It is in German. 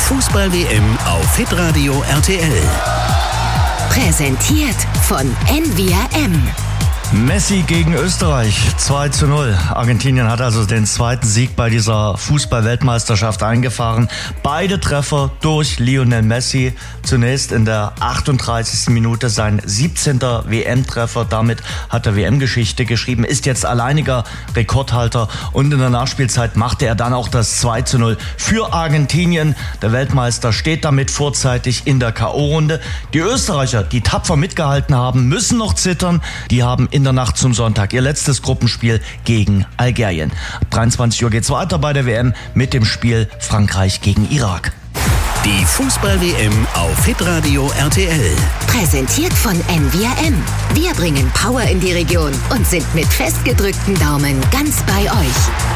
Fußball-WM auf Hitradio RTL. Präsentiert von NVRM. Messi gegen Österreich, 2:0. Argentinien hat also den zweiten Sieg bei dieser Fußball-Weltmeisterschaft eingefahren. Beide Treffer durch Lionel Messi. Zunächst in der 38. Minute sein 17. WM-Treffer. Damit hat er WM-Geschichte geschrieben, ist jetzt alleiniger Rekordhalter. Und in der Nachspielzeit machte er dann auch das 2:0 für Argentinien. Der Weltmeister steht damit vorzeitig in der K.O.-Runde. Die Österreicher, die tapfer mitgehalten haben, müssen noch zittern. Die haben in der Nacht zum Sonntag ihr letztes Gruppenspiel gegen Algerien. Ab 23 Uhr geht's weiter bei der WM mit dem Spiel Frankreich gegen Irak. Die Fußball-WM auf Hitradio RTL. Präsentiert von NVRM. Wir bringen Power in die Region und sind mit festgedrückten Daumen ganz bei euch.